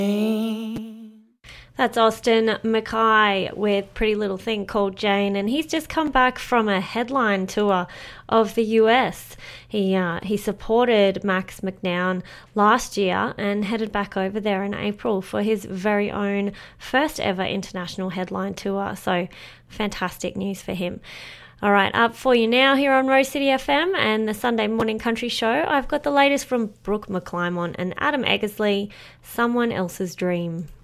That's Austin Mackay with Pretty Little Thing Called Jane, and he's just come back from a headline tour of the US. He supported Max McNown last year and headed back over there in April for his very own first ever international headline tour, so fantastic news for him. All right, up for you now here on Rose City FM and the Sunday Morning Country Show. I've got the latest from Brooke McClymont and Adam Eggersley, Someone Else's Dream.